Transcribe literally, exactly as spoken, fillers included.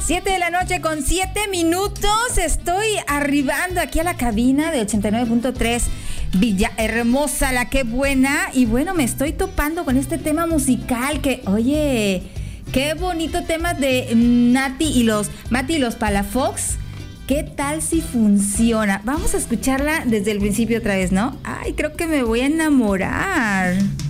Siete de la noche con siete minutos. Estoy arribando aquí a la cabina de ochenta y nueve punto tres Villahermosa, la que buena. Y bueno, me estoy topando con este tema musical que, oye, qué bonito tema de Nati y los Mati y los Palafox. ¿Qué tal si funciona? Vamos a escucharla desde el principio otra vez, ¿no? Ay, creo que me voy a enamorar.